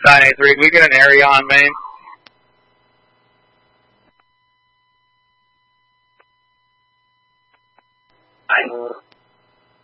983, can we get an area on main?